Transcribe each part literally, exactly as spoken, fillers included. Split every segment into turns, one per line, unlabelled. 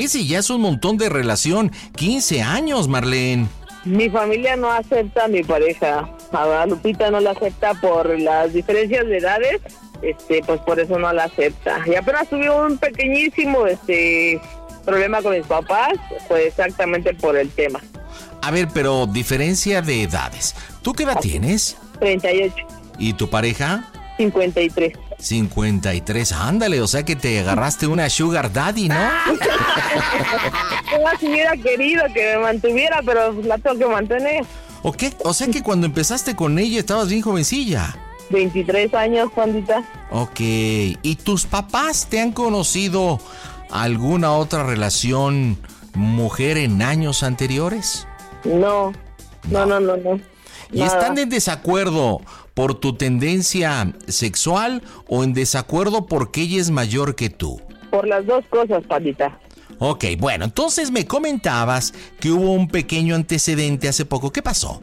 Ese ya es un montón de relación. quince años, Marlene.
Mi familia no acepta a mi pareja. A Lupita no la acepta por las diferencias de edades. Este, pues por eso no la acepta. Y apenas tuve un pequeñísimo este problema con mis papás, pues exactamente por el tema.
A ver, pero diferencia de edades. ¿Tú qué edad
Así.
tienes?
treinta y ocho.
¿Y tu pareja?
cincuenta y tres.
cincuenta y tres, ándale, o sea que te agarraste una sugar daddy, ¿no?
Yo si hubiera querido que me mantuviera, pero la tengo que mantener.
¿O qué? O sea que cuando empezaste con ella estabas bien jovencilla.
veintitrés años, pandita.
Ok, ¿y tus papás te han conocido alguna otra relación mujer en años anteriores?
No, no, no, no, no.
¿Y
Nada.
están en desacuerdo por tu tendencia sexual o en desacuerdo porque ella es mayor que tú?
Por las dos cosas, pandita.
Ok, bueno, entonces me comentabas que hubo un pequeño antecedente hace poco. ¿Qué pasó?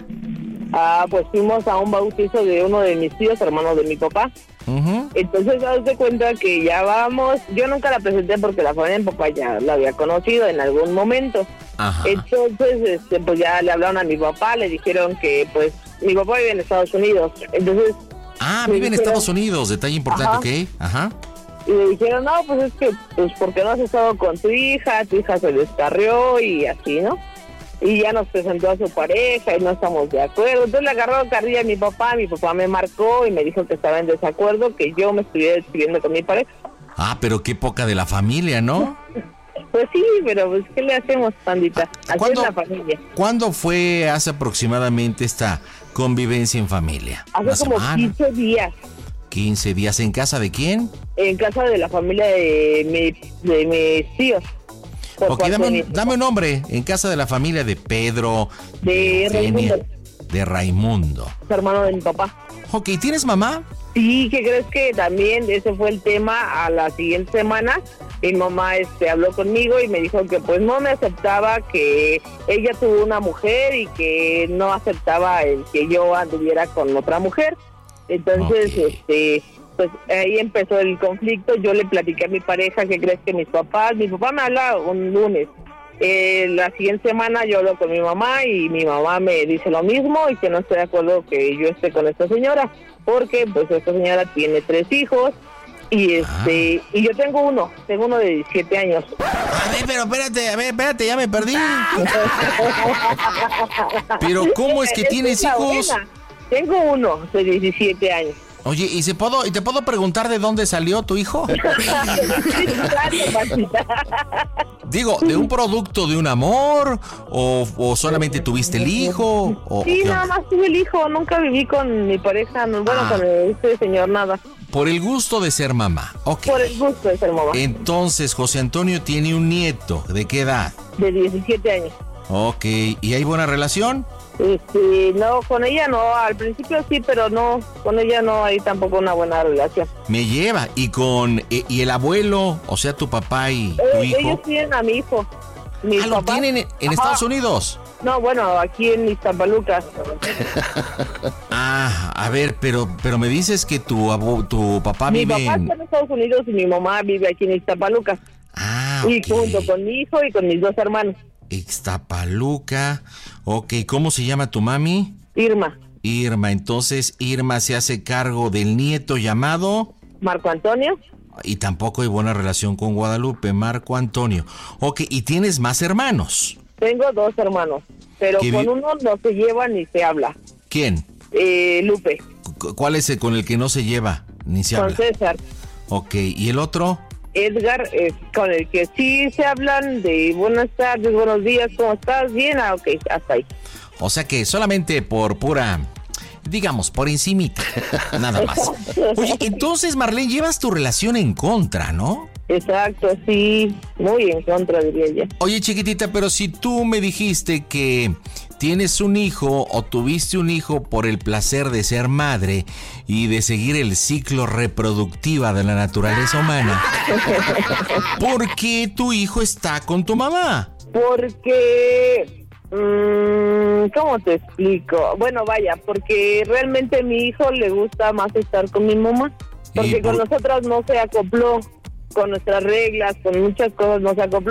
Ah, pues fuimos a un bautizo de uno de mis tíos, hermanos de mi papá.
Uh-huh.
Entonces, haz de cuenta que ya vamos. Yo nunca la presenté porque la familia de mi papá ya la había conocido en algún momento.
Ajá.
Entonces, este, pues ya le hablaron a mi papá, le dijeron que, pues, mi papá vive en Estados Unidos. Entonces,
Ah,
me
vive en
dijeron-
Estados Unidos, detalle importante, ok. Ajá.
Y le dijeron, no, pues es que, pues, porque no has estado con tu hija, tu hija se descarrió y así, ¿no? Y ya nos presentó a su pareja y no estamos de acuerdo. Entonces le agarró carrilla a mi papá, mi papá me marcó y me dijo que estaba en desacuerdo, que yo me estuviera despidiendo con mi pareja.
Ah, pero qué poca de la familia, ¿no?
Pues sí, pero pues, ¿qué le hacemos, pandita? Así
¿Cuándo-
es la familia.
¿Cuándo fue hace aproximadamente esta convivencia en familia?
Hace
¿Una
como
semana?
quince días,
quince días. ¿En casa de quién?
en casa de la familia de, mi, de mis tíos. Por
Ok,
parte
dame
de mi
un, dame un nombre. En casa de la familia de Pedro,
De
Eugenia,
Raimundo.
de Raimundo.
hermano de mi papá.
Ok, ¿tienes mamá?
Sí, ¿qué crees que también ese fue el tema? A la siguiente semana mi mamá este habló conmigo y me dijo que pues no me aceptaba, que ella tuvo una mujer y que no aceptaba el que yo anduviera con otra mujer. Entonces,
Ok.
este, pues ahí empezó el conflicto. Yo le platiqué a mi pareja, ¿qué crees que mis papás? Mi papá me habla un lunes. Eh, la siguiente semana yo hablo con mi mamá y mi mamá me dice lo mismo y que no estoy de acuerdo que yo esté con esta señora, porque pues esta señora tiene tres hijos y este y yo tengo uno, tengo uno de diecisiete años.
A ver, pero espérate, a ver, espérate, ya me perdí. Pero ¿cómo es que
Esa
tienes
la
hijos?
buena. Tengo uno de diecisiete años.
Oye, ¿y se puedo, y te puedo preguntar de dónde salió tu hijo? Digo, ¿de un producto de un amor? ¿O, o solamente tuviste el hijo? O,
Sí,
o qué
nada
onda?
más tuve el hijo, nunca viví con mi pareja, no, bueno,
Ah.
con este señor nada,
Por el gusto de ser mamá. Ok.
por el gusto de ser mamá,
Entonces, José Antonio tiene un nieto. ¿De qué edad?
de diecisiete años.
Ok. ¿Y hay buena relación?
Este, no, con ella no, al principio sí, pero no, con ella no hay tampoco una buena relación.
Me lleva. ¿Y con e- y el abuelo? O sea, tu papá y tu
Eh, ellos
hijo.
tienen a mi hijo. Mis
Ah, ¿lo
papás-
tienen en, en
Ajá.
Estados Unidos?
No, bueno, aquí en Iztapaluca.
Ah, a ver, pero pero me dices que tu abu- tu papá
Mi
vive
papá
en...
está en Estados Unidos y mi mamá vive aquí en Iztapaluca.
Ah,
Y
ok.
junto con mi hijo y con mis dos hermanos.
Ixtapaluca. Ok, ¿cómo se llama tu mami?
Irma,
Irma. Entonces, Irma se hace cargo del nieto llamado...
Marco Antonio.
Y tampoco hay buena relación con Guadalupe, Marco Antonio. Ok, ¿y tienes más hermanos?
Tengo dos hermanos, pero
¿Qué
con
vi-
uno no se lleva ni se habla.
¿Quién?
Eh, Lupe,
Cu- ¿Cuál es el con el que no se lleva? Ni se
con
habla.
César.
Ok, ¿y el otro?
Edgar, eh, con el que sí se hablan de buenas tardes, buenos días, ¿cómo estás? Bien, ah, ok, hasta ahí.
O sea que solamente por pura, digamos, por encimita, nada más. Oye, entonces, Marlene, llevas tu relación en contra, ¿no?
Exacto, sí, muy en contra, diría yo.
Oye, chiquitita, pero si tú me dijiste que tienes un hijo o tuviste un hijo por el placer de ser madre y de seguir el ciclo reproductivo de la naturaleza humana, ¿por qué tu hijo está con tu mamá?
Porque, mmm, ¿cómo te explico? Bueno, vaya, porque realmente a mi hijo le gusta más estar con mi mamá, porque
¿Y por-
con nosotras no se acopló, con nuestras reglas, con muchas cosas no se acopló.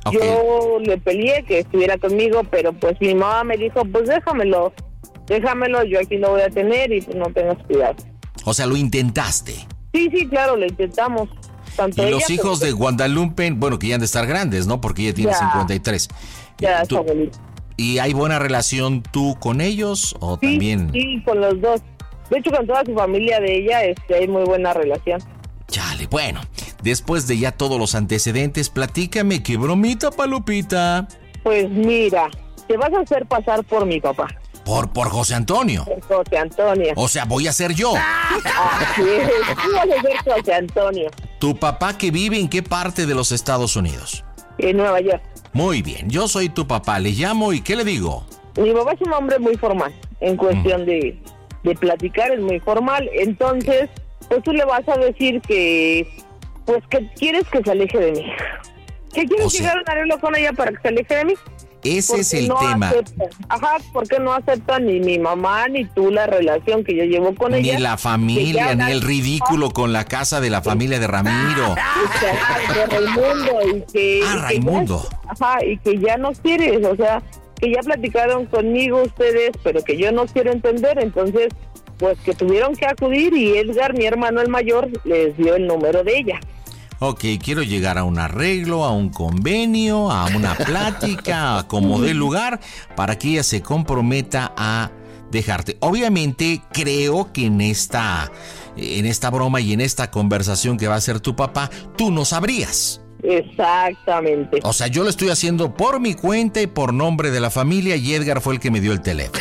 Okay.
Yo le peleé que estuviera conmigo, pero pues mi mamá me dijo, pues déjamelo, déjamelo, yo aquí lo voy a tener y pues no tengas cuidado.
O sea, lo intentaste.
Sí, sí, claro, lo intentamos. Tanto
y
ella,
los hijos
pues,
de Guadalupe, bueno, que ya han de estar grandes, ¿no? Porque ella tiene
ya,
cincuenta y tres.
Ya,
¿Tú,
está bonito.
¿Y hay buena relación tú con ellos o
Sí,
también?
sí, con los dos. De hecho, con toda su familia de ella este, hay muy buena relación.
Chale, bueno, después de ya todos los antecedentes, platícame qué bromita, Palupita.
Pues mira, te vas a hacer pasar por mi papá.
Por, por José Antonio.
Por José Antonio.
O sea, voy a ser yo.
Así es, tú vas a ser José Antonio.
¿Tu papá que vive en qué parte de los Estados Unidos?
En Nueva York.
Muy bien, yo soy tu papá, le llamo y ¿qué le digo?
Mi papá es un hombre muy formal, en cuestión mm. de, de platicar es muy formal, entonces, pues tú le vas a decir que, pues que quieres que se aleje de mí. ¿Que quieres o sea, llegar a un arreglo con ella para que se aleje de mí?
Ese es el
no
tema.
Aceptan. Ajá, porque no aceptan ni mi mamá ni tú la relación que yo llevo con
ni
ella.
Ni la familia, ni el ridículo con la casa de la familia de Ramiro.
De Raimundo. Y que,
ah,
y que
Raimundo.
Ya, ajá, y que ya no quieres, o sea, que ya platicaron conmigo ustedes, pero que yo no quiero entender, entonces, pues que tuvieron que acudir y Edgar, mi hermano el mayor, les dio el número de ella.
Ok, quiero llegar a un arreglo, a un convenio, a una plática, a como dé lugar, para que ella se comprometa a dejarte. Obviamente, creo que en esta, en esta broma y en esta conversación que va a hacer tu papá, tú no sabrías.
Exactamente.
O sea, yo lo estoy haciendo por mi cuenta y por nombre de la familia y Edgar fue el que me dio el teléfono.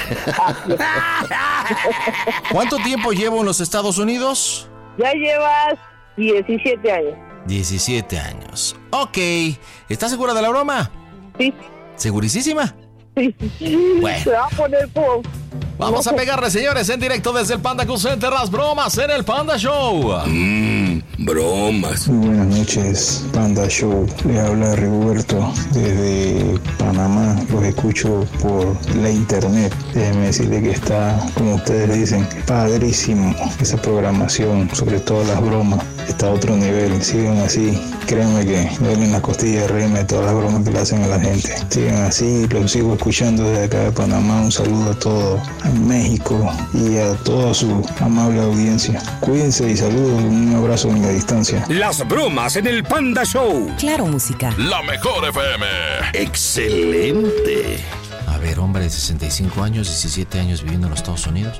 ¿Cuánto tiempo llevo en los Estados Unidos?
Ya llevas diecisiete años.
diecisiete años. Ok. ¿Estás segura de la broma?
Sí.
¿Segurísima?
Sí.
Bueno.
Se va a poner como...
Vamos a pegarle, señores, en directo desde el Panda Cool Center, las bromas en el Panda Show.
Mmm, bromas.
Muy buenas noches, Panda Show. Le habla Rigoberto desde Panamá. Los escucho por la internet. Déjenme decirle que está, como ustedes dicen, padrísimo esa programación, sobre todo las bromas. Está a otro nivel. Sigan así. Créanme que me duelen las costillas de reírme de todas las bromas que le hacen a la gente. Sigan así, los sigo escuchando desde acá de Panamá. Un saludo a todos. A México y a toda su amable audiencia. Cuídense y saludos, un abrazo en la distancia.
Las bromas en el Panda Show.
Claro, música.
La mejor F M.
Excelente.
A ver, hombre de sesenta y cinco años, diecisiete años viviendo en los Estados Unidos.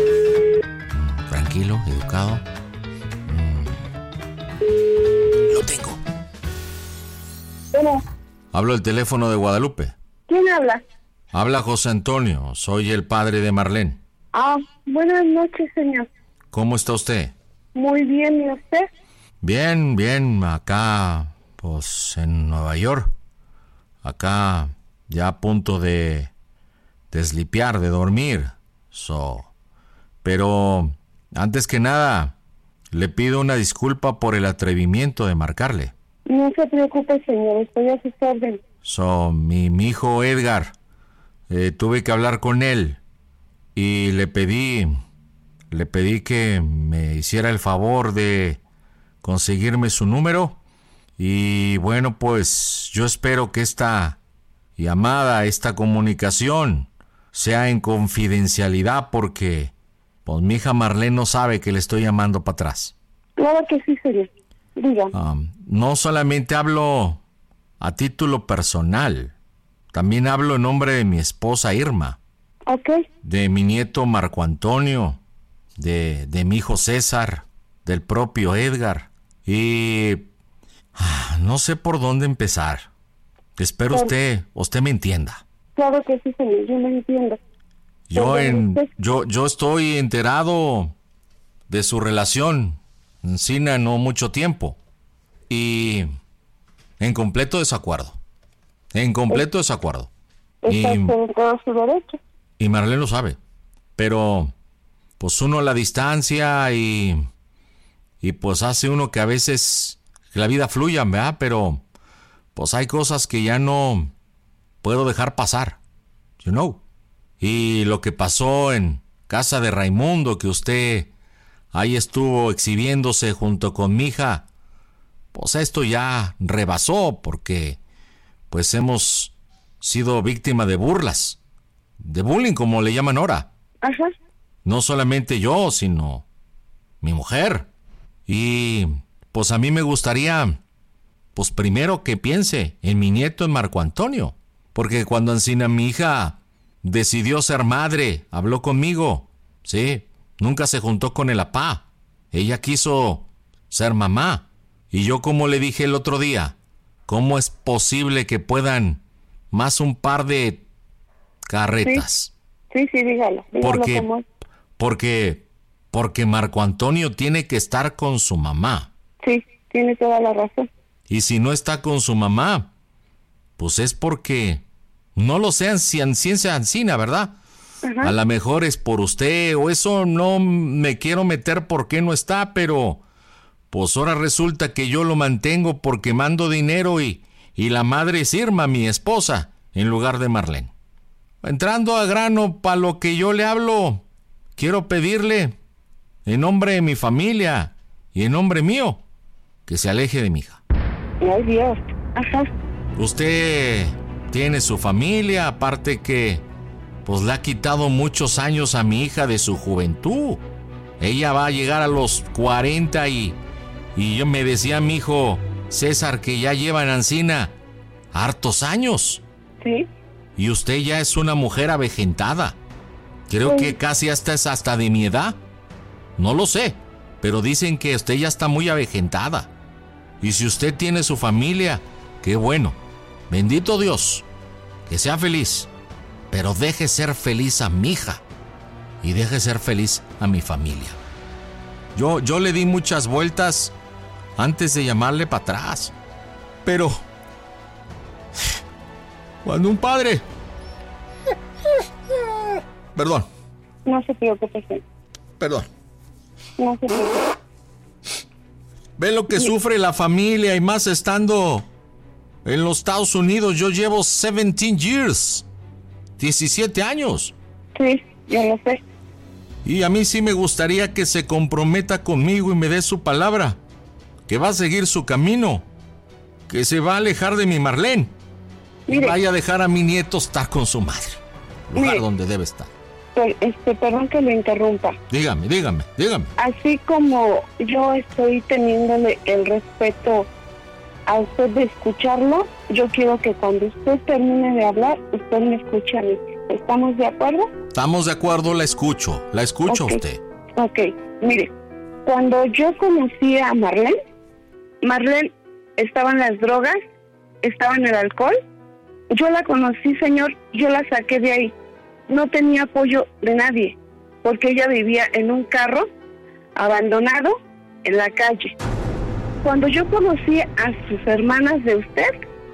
Mm, tranquilo, educado. Mm. Lo tengo.
Bueno.
Hablo el teléfono de Guadalupe.
¿Quién habla?
Habla José Antonio, soy el padre de Marlene.
Ah, buenas noches, señor.
¿Cómo está usted?
Muy bien, ¿y usted?
Bien, bien, acá, pues, en Nueva York. Acá, ya a punto de deslipiar, de dormir. So, pero, antes que nada, le pido una disculpa por el atrevimiento de marcarle.
No se preocupe, señor, estoy a sus órdenes.
So, mi, mi hijo Edgar... Eh, tuve que hablar con él y le pedí, le pedí que me hiciera el favor de conseguirme su número y bueno, pues yo espero que esta llamada, esta comunicación sea en confidencialidad porque pues mi hija Marlene no sabe que le estoy llamando para atrás.
Claro que sí, señor. Diga.
Um, no solamente hablo a título personal. También hablo en nombre de mi esposa Irma,
okay.
De mi nieto Marco Antonio, de, de mi hijo César, del propio Edgar. Y ah, no sé por dónde empezar. Espero claro. usted, usted me entienda.
Claro que sí, señor, yo me entiendo.
Yo, en, yo, yo estoy enterado de su relación, en Sina no mucho tiempo, y en completo desacuerdo. En completo desacuerdo.
Está en todo su derecho.
Y Marlene lo sabe. Pero, pues uno a la distancia y, y pues hace uno que a veces que la vida fluya, ¿verdad? Pero, pues hay cosas que ya no puedo dejar pasar. You know. Y lo que pasó en casa de Raimundo, que usted ahí estuvo exhibiéndose junto con mi hija, pues esto ya rebasó porque... pues hemos sido víctima de burlas, de bullying como le llaman ahora.
Ajá.
No solamente yo, sino mi mujer. Y pues a mí me gustaría, pues primero que piense en mi nieto, en Marco Antonio. Porque cuando Ancina, mi hija, decidió ser madre, habló conmigo. Sí, nunca se juntó con el apá. Ella quiso ser mamá. Y yo, como le dije el otro día, ¿cómo es posible que puedan más un par de carretas?
Sí, sí, sí, dígalo. dígalo
porque,
como...
porque, porque Marco Antonio tiene que estar con su mamá.
Sí, tiene toda la razón.
Y si no está con su mamá, pues es porque, no lo sean ciencia ancina, ¿verdad?
Ajá.
A lo mejor es por usted, o eso no me quiero meter porque no está, pero pues ahora resulta que yo lo mantengo porque mando dinero y, y la madre es Irma, mi esposa, en lugar de Marlene. Entrando a grano, para lo que yo le hablo, quiero pedirle, en nombre de mi familia y en nombre mío, que se aleje de mi hija.
Ay, Dios. Ajá.
Usted tiene su familia, aparte que pues le ha quitado muchos años a mi hija de su juventud. Ella va a llegar a los cuarenta y, y yo me decía mi hijo César que ya lleva en Ancina hartos años.
Sí.
Y usted ya es una mujer avejentada. Creo
Sí.
que casi hasta es hasta de mi edad. No lo sé, pero dicen que usted ya está muy avejentada. Y si usted tiene su familia, qué bueno. Bendito Dios. Que sea feliz. Pero deje ser feliz a mi hija. Y deje ser feliz a mi familia. Yo, yo le di muchas vueltas antes de llamarle para atrás. Pero cuando un padre... Perdón.
No se preocupe, señor.
Perdón.
No se preocupe.
Ve lo que sufre la familia y más estando en los Estados Unidos. Yo llevo diecisiete years. diecisiete años.
Sí, yo lo sé.
Y a mí sí me gustaría que se comprometa conmigo y me dé su palabra. Que va a seguir su camino. Que se va a alejar de mi Marlene.
Mire.
Y vaya a dejar a mi nieto estar con su madre. Lugar
Mire.
donde debe estar.
Per- Este, perdón que lo interrumpa.
Dígame, dígame, dígame.
Así como yo estoy teniéndole el respeto a usted de escucharlo, yo quiero que cuando usted termine de hablar, usted me escuche a mí. ¿Estamos de acuerdo?
Estamos de acuerdo, la escucho. La escucho a
Ok.
usted.
Ok, mire, cuando yo conocí a Marlene, Marlene estaba en las drogas, estaba en el alcohol. Yo la conocí, señor, yo la saqué de ahí. No tenía apoyo de nadie, porque ella vivía en un carro abandonado en la calle. Cuando yo conocí a sus hermanas de usted,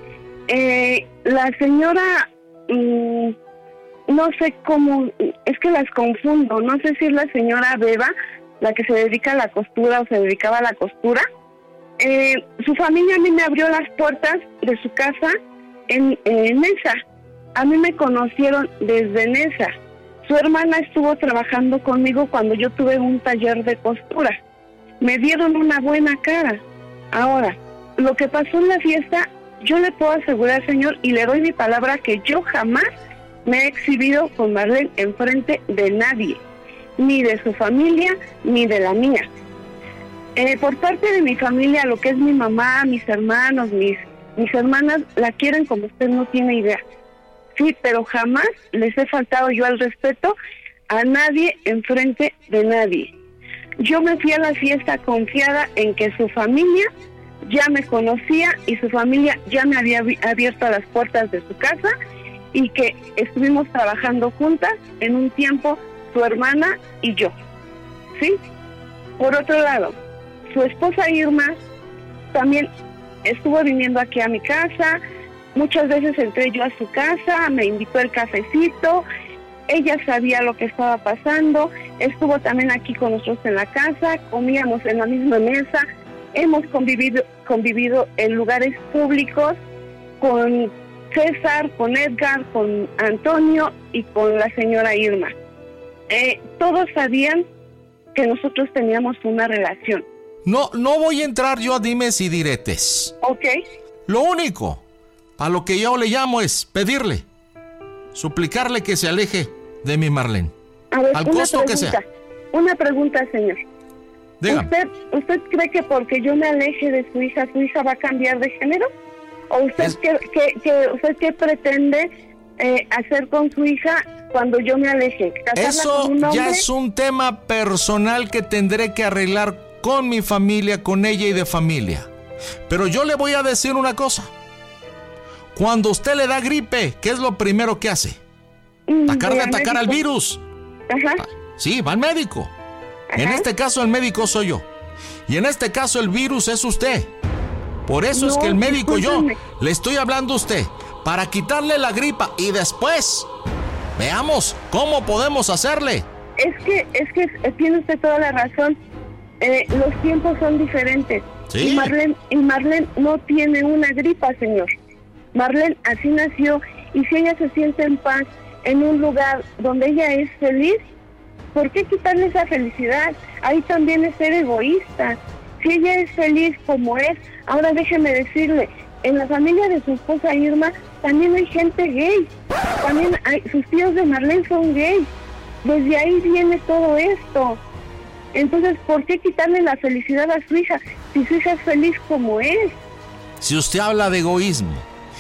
eh, la señora, mmm, no sé cómo, es que las confundo, no sé si es la señora Beba, la que se dedica a la costura o se dedicaba a la costura. Eh, su familia a mí me abrió las puertas de su casa en, en Nesa. A mí me conocieron desde Nesa. Su hermana estuvo trabajando conmigo cuando yo tuve un taller de costura. Me dieron una buena cara. Ahora, lo que pasó en la fiesta, yo le puedo asegurar, señor, y le doy mi palabra que yo jamás me he exhibido con Marlene enfrente de nadie, ni de su familia, ni de la mía. Eh, por parte de mi familia, lo que es mi mamá, mis hermanos, mis, mis hermanas, la quieren como usted no tiene idea. Sí, pero jamás les he faltado yo al respeto a nadie enfrente de nadie. Yo me fui a la fiesta confiada en que su familia ya me conocía y su familia ya me había abierto las puertas de su casa y que estuvimos trabajando juntas en un tiempo, su hermana y yo. ¿Sí? Por otro lado, su esposa Irma también estuvo viniendo aquí a mi casa. Muchas veces entré yo a su casa, me invitó el cafecito, ella sabía lo que estaba pasando, estuvo también aquí con nosotros en la casa, comíamos en la misma mesa, hemos convivido, convivido en lugares públicos con César, con Edgar, con Antonio y con la señora Irma. Eh, todos sabían que nosotros teníamos una relación.
No, no voy a entrar yo a dimes y diretes.
¿Ok?
Lo único a lo que yo le llamo es pedirle, suplicarle que se aleje de mi Marlene.
A ver,
al
una
costo
pregunta,
que sea.
Una pregunta, señor.
Dígame.
¿Usted, ¿Usted cree que porque yo me aleje de su hija, su hija va a cambiar de género? ¿O usted
Es...
qué, qué, qué, usted qué pretende eh, hacer con su hija cuando yo me aleje?
Eso
con un hombre?
ya es un tema personal que tendré que arreglar con mi familia, con ella y de familia. Pero yo le voy a decir una cosa. Cuando usted le da gripe, ¿qué es lo primero que hace? Tratar de atacar al virus.
Ajá.
Sí, va al médico.
Ajá.
En este caso el médico soy yo. Y en este caso el virus es usted. Por eso
No,
es que el médico
discúlpeme.
yo le estoy hablando a usted para quitarle la gripa y después veamos cómo podemos hacerle.
Es que, es que eh, tiene usted toda la razón. Eh, los tiempos son diferentes.
Sí.
Y Marlene, y Marlene no tiene una gripa, señor. Marlene así nació, y si ella se siente en paz en un lugar donde ella es feliz, ¿por qué quitarle esa felicidad? Ahí también es ser egoísta. Si ella es feliz como es, ahora déjeme decirle, en la familia de su esposa Irma también hay gente gay. También hay, sus tíos de Marlene son gays. Desde ahí viene todo esto. Entonces, ¿por qué quitarle la felicidad a su hija si su hija es feliz como es?
Si usted habla de egoísmo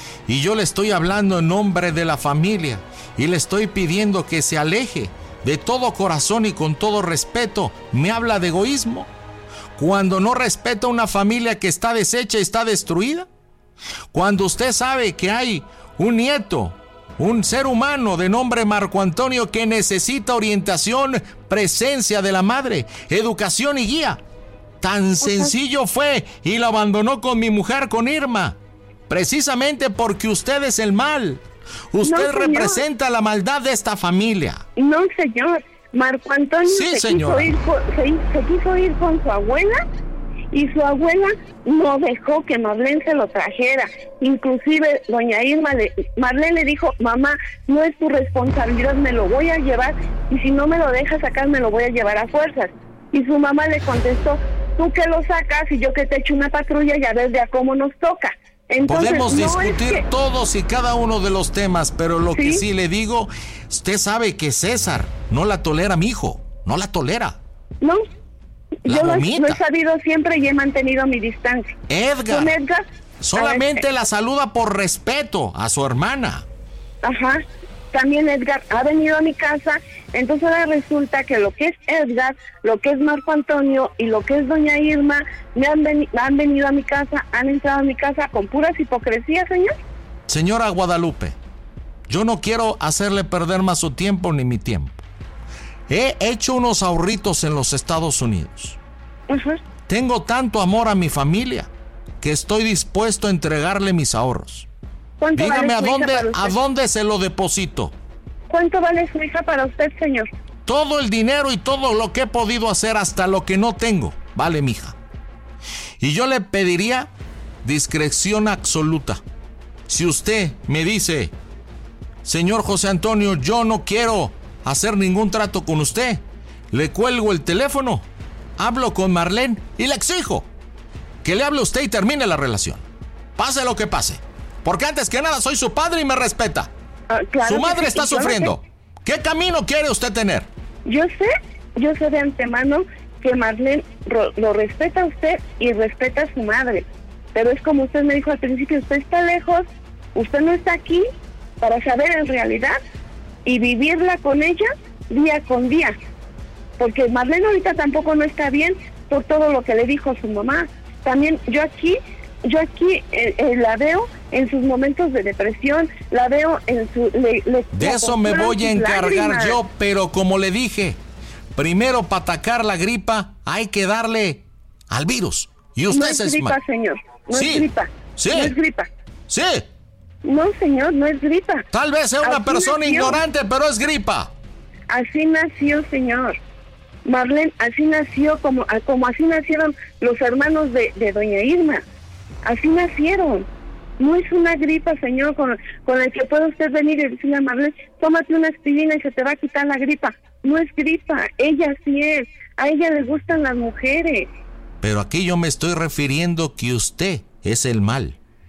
y yo le estoy hablando en nombre de la familia y le estoy pidiendo que se aleje de todo corazón y con todo respeto, ¿me habla de egoísmo? Cuando no respeta una familia que está deshecha y está destruida. Cuando usted sabe que hay un nieto, un ser humano de nombre Marco Antonio que necesita orientación, presencia de la madre, educación y guía. Tan sencillo fue y lo abandonó con mi mujer, con Irma. Precisamente porque usted es el mal. Usted
No,
representa la maldad de esta familia.
No, señor. Marco Antonio
Sí,
se,
señora.
quiso ir con, se, se quiso ir con su abuela y su abuela no dejó que Marlene se lo trajera. Inclusive doña Irma, le, Marlene le dijo, mamá, no es tu responsabilidad, me lo voy a llevar y si no me lo dejas sacar me lo voy a llevar a fuerzas. Y su mamá le contestó, tú que lo sacas y yo que te echo una patrulla y a ver de a cómo nos toca. Entonces,
Podemos
no
discutir
es que...
todos y cada uno de los temas, pero lo
¿Sí?
que sí le digo, usted sabe que César no la tolera, mi hijo, no la tolera.
No,
La
yo lo,
vomita.
lo he sabido siempre y he mantenido mi distancia.
Edgar,
Con Edgar,
solamente
a ver,
la saluda por respeto a su hermana.
Ajá, también Edgar ha venido a mi casa, entonces ahora resulta que lo que es Edgar, lo que es Marco Antonio y lo que es doña Irma, me han, veni- han venido a mi casa, han entrado a mi casa con puras hipocresías, señor.
Señora Guadalupe, yo no quiero hacerle perder más su tiempo ni mi tiempo. He hecho unos ahorritos en los Estados Unidos.
Ajá.
Tengo tanto amor a mi familia que estoy dispuesto a entregarle mis ahorros.
¿Cuánto
Dígame
vale
a
su hija
dónde,
para
a
usted?
dónde se lo deposito.
¿Cuánto vale su hija para usted, señor?
Todo el dinero y todo lo que he podido hacer hasta lo que no tengo, vale, mija. Y yo le pediría discreción absoluta. Si usted me dice, señor José Antonio, yo no quiero hacer ningún trato con usted, le cuelgo el teléfono, hablo con Marlene y le exijo que le hable a usted y termine la relación. Pase lo que pase. Porque antes que nada soy su padre y me respeta.
Ah, claro
Su
que
madre
sí,
está
y yo lo
sufriendo.
sé.
¿Qué camino quiere usted tener?
Yo sé, yo sé de antemano que Marlene ro- lo respeta a usted y respeta a su madre. Pero es como usted me dijo al principio, usted está lejos, usted no está aquí para saber en realidad y vivirla con ella día con día. Porque Marlene ahorita tampoco no está bien por todo lo que le dijo su mamá. También yo aquí, yo aquí eh, eh, la veo en sus momentos de depresión, la veo en su... Le, le,
De
le
eso me
consuelan
voy a
sus
encargar
lágrimas.
yo, pero como le dije, primero para atacar la gripa hay que darle al virus. Y usted
No es
se
gripa,
esma-
señor. No
Sí,
es gripa.
sí.
No es gripa.
Sí,
No, señor, no es gripa.
tal vez sea una
Así
persona
nació.
ignorante, pero es gripa.
Así nació, señor. Marlene, así nació, como, como así nacieron los hermanos de, de doña Irma. Así nacieron. No es una gripa, señor, con, con el que puede usted venir y decirle a Marlene, tómate una aspirina y se te va a quitar la gripa. No es gripa, ella sí es. A ella le gustan las mujeres.
Pero aquí yo me estoy refiriendo que usted es el mal.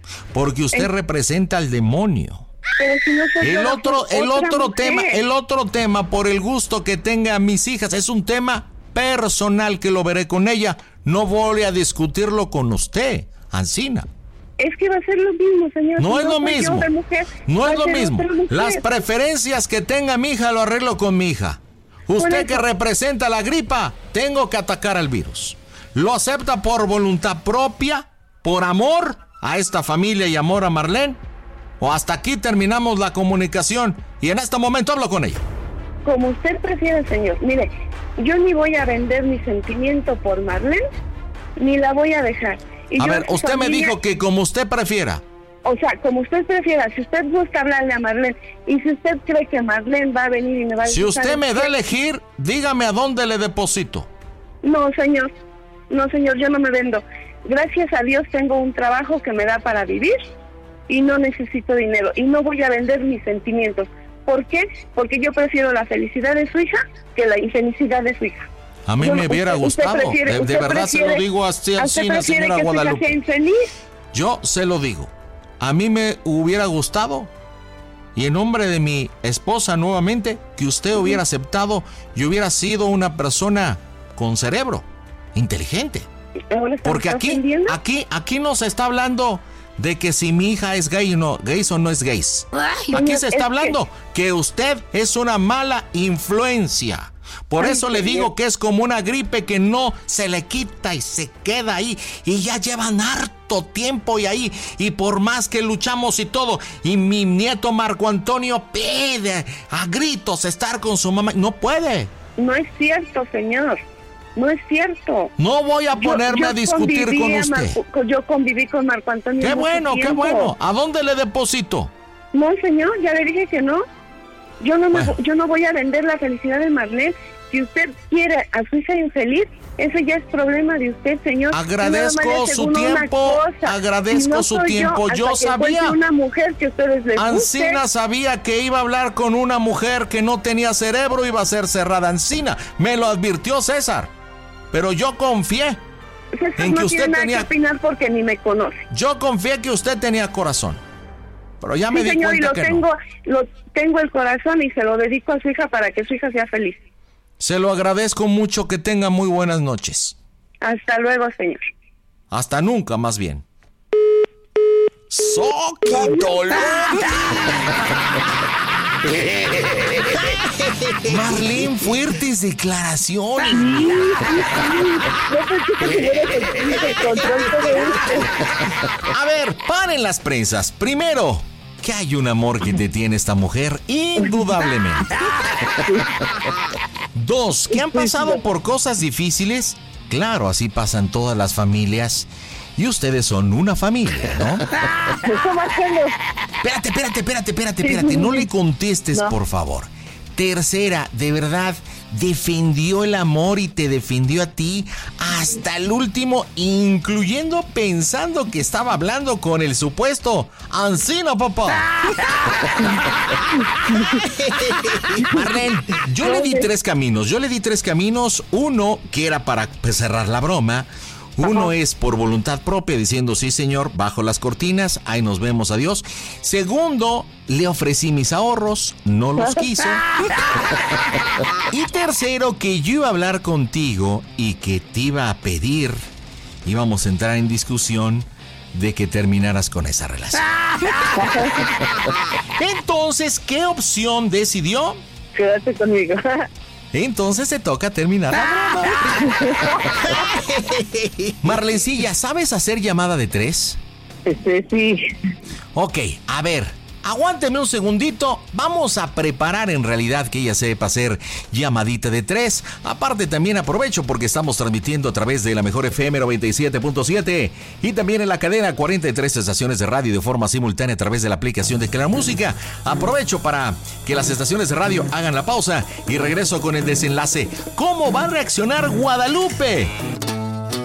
Porque usted
Eh.
representa al demonio.
Pero si no soy
El
yo,
otro,
soy
el
otra
otro
mujer.
tema, el otro tema, por el gusto que tenga a mis hijas, es un tema personal que lo veré con ella. No voy a discutirlo con usted, Ancina.
Es que va a ser lo mismo, señor.
No
Si
es lo
soy yo
mismo.
de mujer,
No
va
es
a
lo
ser
mismo.
otra mujer.
Las preferencias que tenga mi hija lo arreglo con mi hija. Usted
eso-
que representa la gripa, tengo que atacar al virus. ¿Lo acepta por voluntad propia, por amor a esta familia y amor a Marlene? ¿O hasta aquí terminamos la comunicación y en este momento hablo con ella?
Como usted prefiere, señor. Mire, yo ni voy a vender mi sentimiento por Marlene, ni la voy a dejar. Y
A
yo
ver,
su
usted me
familia-
dijo que como usted prefiera.
O sea, como usted prefiera, si usted gusta hablarle a Marlene, y si usted cree que Marlene va a venir y me va a
Si
decir,
usted
¿sabe
me da a
qué?
elegir, dígame a dónde le deposito.
No, señor. No, señor, yo no me vendo. Gracias a Dios tengo un trabajo que me da para vivir y no necesito dinero. Y no voy a vender mis sentimientos. ¿Por qué? Porque yo prefiero la felicidad de su hija que la infelicidad de su hija.
A mí
Yo
me
no-
hubiera
usted- usted
gustado.
prefiere-
de, de
usted
verdad se lo
prefiere-
digo así,
¿a usted
así,
prefiere
señora
que su hija
Guadalupe.
sea infeliz?
Yo se lo digo. A mí me hubiera gustado, y en nombre de mi esposa nuevamente, que usted hubiera aceptado y hubiera sido una persona con cerebro, inteligente.
¿Ahora está-
Porque
está
aquí,
ofendiendo?
aquí, aquí no se está hablando de que si mi hija es gay o no, gay o no es gay. Aquí
Señor,
se está
es
hablando que usted es una mala influencia. Por
Ay,
eso le
señor.
digo que es como una gripe que no se le quita y se queda ahí. Y ya llevan harto tiempo y ahí. Y por más que luchamos y todo. Y mi nieto Marco Antonio pide a gritos estar con su mamá. No puede.
No es cierto, señor. No es cierto.
No voy a
Yo-
ponerme
yo
a discutir con
conviví a
usted.
Marco- yo conviví con Marco Antonio.
Qué
mucho
bueno, qué
tiempo.
bueno. ¿A dónde le deposito?
No, señor, ya le dije que no. Yo no, me-
Bueno.
yo no voy a vender la felicidad de Marlene. Si usted quiere a su hija infeliz, eso ya es problema de usted, señor.
Agradezco
Yo nada más le
su
aseguro una
tiempo,
cosa.
agradezco
Si no
su
soy
tiempo.
hasta
Yo
que
sabía.
encuentre una mujer que a ustedes les guste.
Ancina sabía que iba a hablar con una mujer que no tenía cerebro, iba a ser cerrada. Ancina, me lo advirtió César. Pero yo confié.
César
en que
no
usted
tiene nada
tenía-
que opinar porque ni me conoce.
Yo confié que usted tenía corazón. Pero ya me
Sí,
di
señor, y
cuenta
lo
que
tengo,
no.
lo tengo el corazón y se lo dedico a su hija para que su hija sea feliz.
Se lo agradezco mucho, que tenga muy buenas noches.
Hasta luego, señor.
Hasta nunca, más bien. ¡Soquito Marlene, fuertes declaraciones. A ver, paren las prensas. Primero, que hay un amor que te tiene esta mujer, indudablemente. Dos, que han pasado por cosas difíciles. Claro, así pasan todas las familias. Y ustedes son una familia, ¿no? Espérate, espérate, espérate, espérate, espérate. No le contestes,
No.
por favor. Tercera, de verdad, defendió el amor y te defendió a ti hasta el último, incluyendo pensando que estaba hablando con el supuesto Ancina, papá. Marlene, yo le di tres caminos. Yo le di tres caminos. Uno, que era para pues, cerrar la broma. Uno Ajá. es por voluntad propia, diciendo, sí señor, bajo las cortinas, ahí nos vemos, adiós. Segundo, le ofrecí mis ahorros, no los quiso. Y tercero, que yo iba a hablar contigo y que te iba a pedir, íbamos a entrar en discusión de que terminaras con esa relación. Entonces, ¿qué opción decidió?
Quédate conmigo.
Entonces te toca terminar la broma. Marlencilla, ¿sabes hacer llamada de tres?
Este, sí.
Ok, a ver, aguánteme un segundito. Vamos a preparar en realidad que ella sepa hacer llamadita de tres. Aparte también aprovecho porque estamos transmitiendo a través de la mejor F M noventa y siete punto siete y también en la cadena cuarenta y tres estaciones de radio de forma simultánea a través de la aplicación de Clara Música. Aprovecho para que las estaciones de radio hagan la pausa y regreso con el desenlace. ¿Cómo va a reaccionar Guadalupe?